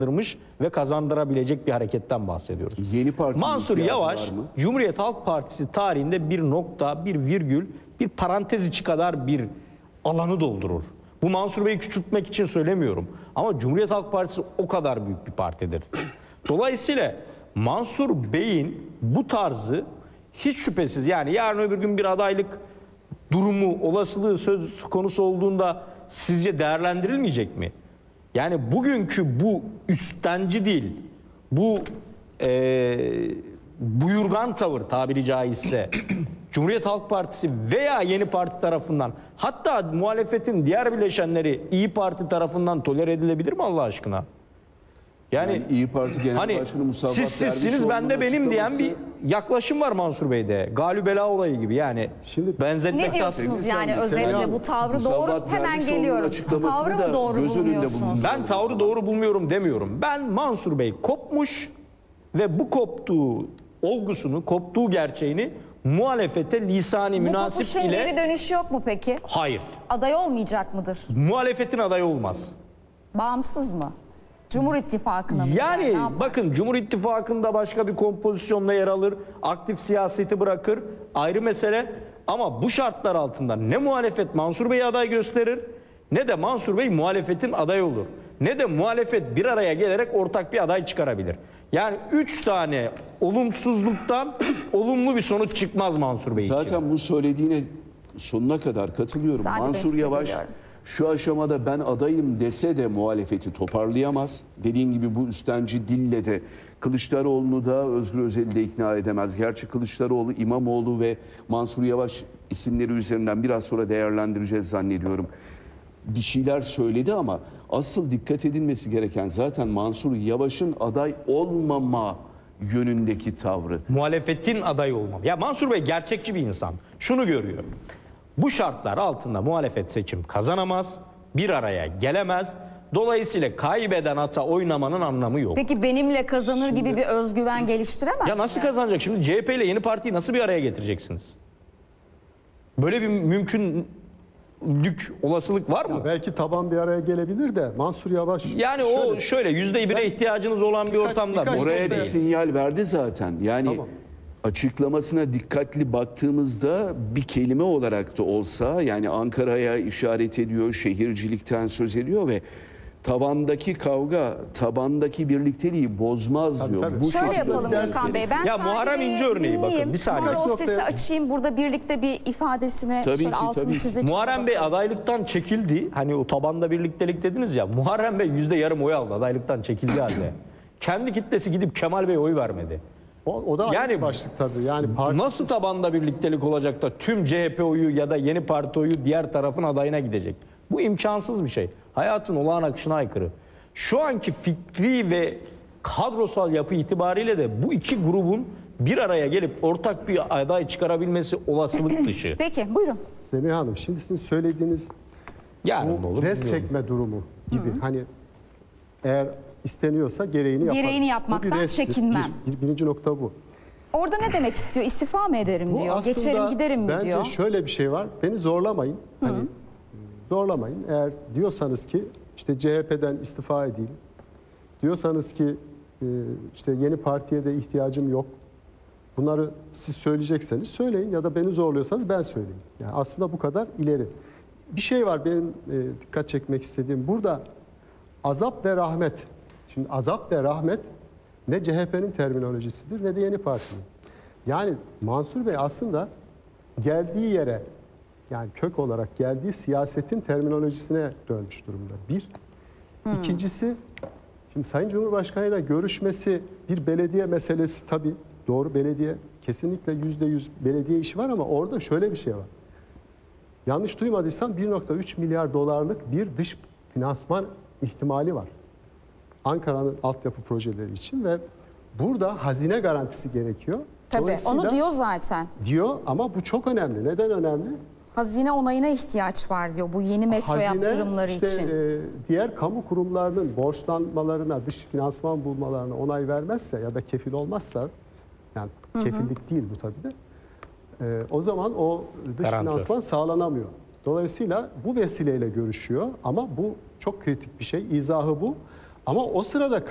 ve kazandırabilecek bir hareketten bahsediyoruz. Yeni partinin Mansur ihtiyacı Yavaş, var mı? Cumhuriyet Halk Partisi tarihinde bir nokta, bir virgül, bir parantez içi kadar bir alanı doldurur. Bu Mansur Bey'i küçültmek için söylemiyorum. Ama Cumhuriyet Halk Partisi o kadar büyük bir partidir. Dolayısıyla Mansur Bey'in bu tarzı hiç şüphesiz, yani yarın öbür gün bir adaylık durumu, olasılığı söz konusu olduğunda sizce değerlendirilmeyecek mi? Yani bugünkü bu üstenci değil, bu buyurgan tavır tabiri caizse Cumhuriyet Halk Partisi veya Yeni Parti tarafından, hatta muhalefetin diğer bileşenleri İyi Parti tarafından tolere edilebilir mi Allah aşkına? Yani İyi Parti Genel hani Başkanı Musavat siz sizsiniz ben de benim diyen bir yaklaşım var Mansur Bey'de. Galübela olayı gibi yani. Şimdi benzetmek Ne diyorsunuz yani Sen- özetle bu tavrı Musavat doğru, hemen Dervişoğlu'nun geliyorum. açıklamasını Tavrı da mı doğru göz önünde bulmuyorsunuz? bulundurun. Ben tavrı doğru bulmuyorum demiyorum. Ben Mansur Bey kopmuş ve bu koptuğu olgusunu, koptuğu gerçeğini muhalefete lisani Bu münasip kopuşun geri ile... dönüşü yok mu peki? Hayır. Aday olmayacak mıdır? Muhalefetin adayı olmaz. Bağımsız mı? Cumhur İttifakı'na mı? Yani ne yapar? bakın, Cumhur İttifakı'nda başka bir kompozisyonla yer alır, aktif siyaseti bırakır, ayrı mesele. Ama bu şartlar altında ne muhalefet Mansur Bey'i aday gösterir, ne de Mansur Bey muhalefetin adayı olur. Ne de muhalefet bir araya gelerek ortak bir aday çıkarabilir. Yani 3 tane olumsuzluktan olumlu bir sonuç çıkmaz Mansur Bey için. Zaten bu söylediğine sonuna kadar katılıyorum. Sadece Mansur ben Yavaş seviyorum. şu aşamada ben adayım dese de muhalefeti toparlayamaz. Dediğin gibi bu üstenci dille de Kılıçdaroğlu'nu da Özgür Özel'i de ikna edemez. Gerçi Kılıçdaroğlu, İmamoğlu ve Mansur Yavaş isimleri üzerinden biraz sonra değerlendireceğiz zannediyorum. Bir şeyler söyledi ama asıl dikkat edilmesi gereken zaten Mansur Yavaş'ın aday olmama yönündeki tavrı. Muhalefetin adayı olmam. Ya Mansur Bey gerçekçi bir insan. Şunu görüyor. Bu şartlar altında muhalefet seçim kazanamaz, bir araya gelemez. Dolayısıyla kaybeden ata oynamanın anlamı yok. Peki benimle kazanır gibi bir özgüven geliştiremez Ya nasıl mi? kazanacak? Şimdi CHP ile Yeni Parti'yi nasıl bir araya getireceksiniz? Böyle bir mümkünlük, olasılık var mı? belki taban bir araya gelebilir de Mansur Yavaş Yani o şöyle %1'e ihtiyacınız olan bir ortamda. birkaç Oraya noktaya- bir sinyal verdi zaten. Yani Tamam. açıklamasına dikkatli baktığımızda bir kelime olarak da olsa, yani Ankara'ya işaret ediyor, şehircilikten söz ediyor ve tavandaki kavga tabandaki birlikteliği bozmaz diyor. tabii. Bu Şöyle şekilde yapalım ders Gürkan Bey. verir. Ben Ya Sadi Muharrem Bey'i İnce örneği bakın, dinleyeyim. bir saniye. Sonra o Birkaç sesi noktaya- açayım. Burada birlikte bir ifadesine Tabii şöyle ki, altını tabii ki. çize Muharrem Bey adaylıktan çekildi. Hani o tabanda birliktelik dediniz ya. Muharrem Bey %yarım oy aldı adaylıktan çekildiği halde. Kendi kitlesi gidip Kemal Bey'e oy vermedi. O da Yani yani bir başlık tabii. Yani parti Nasıl tabanda birliktelik olacak da tüm CHP oyu ya da Yeni Parti oyu diğer tarafın adayına gidecek? Bu imkansız bir şey. Hayatın olağan akışına aykırı. Şu anki fikri ve kadrosal yapı itibariyle de bu iki grubun bir araya gelip ortak bir aday çıkarabilmesi olasılık dışı. Peki buyurun. Semih Hanım, şimdi sizin söylediğiniz Yarın ne olur res bilmiyorum. çekme durumu gibi. Hani eğer isteniyorsa gereğini yapar. Gereğini Bu bir yapmaktan restir. çekinmem. Birinci nokta bu. Orada ne demek istiyor? İstifa mı ederim Bu diyor. aslında Geçerim giderim mi bence diyor. şöyle bir şey var. Beni zorlamayın. Hani zorlamayın. Eğer diyorsanız ki işte CHP'den istifa edeyim. Diyorsanız ki işte Yeni Parti'ye de ihtiyacım yok. Bunları siz söyleyecekseniz söyleyin ya da beni zorluyorsanız ben söyleyeyim. Yani aslında bu kadar ileri. Bir şey var benim dikkat çekmek istediğim. Burada azap ve rahmet. Şimdi azap ve rahmet ne CHP'nin terminolojisidir ne de Yeni Parti'nin. Yani Mansur Bey aslında geldiği yere, yani kök olarak geldiği siyasetin terminolojisine dönmüş durumda. Bir. İkincisi, şimdi Sayın Cumhurbaşkanı'yla görüşmesi bir belediye meselesi, tabii doğru, belediye kesinlikle %100 belediye işi var ama orada şöyle bir şey var. Yanlış duymadıysam 1,3 milyar dolarlık bir dış finansman ihtimali var. Ankara'nın altyapı projeleri için ve burada hazine garantisi gerekiyor. Tabii Dolayısıyla onu diyor zaten. diyor ama bu çok önemli. Neden önemli? Hazine onayına ihtiyaç var diyor bu yeni metro yaptırımları işte, için. diğer kamu kurumlarının borçlanmalarına, dış finansman bulmalarına onay vermezse ya da kefil olmazsa, yani kefillik değil bu tabii de, o zaman o dış Garantör. finansman sağlanamıyor. Dolayısıyla bu vesileyle görüşüyor ama bu çok kritik bir şey. İzahı bu. Ama o sırada